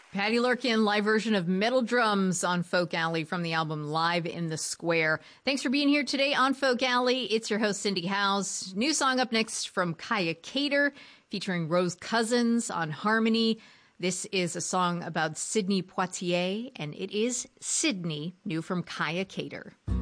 Patty Lurkin, live version of Metal Drums on Folk Alley from the album Live in the Square. Thanks for being here today on Folk Alley. It's your host, Cindy Howes. New song up next from Kaya Cater, featuring Rose Cousins on harmony. This is a song about Sidney Poitier, and it is Sydney, new from Kaya Cater.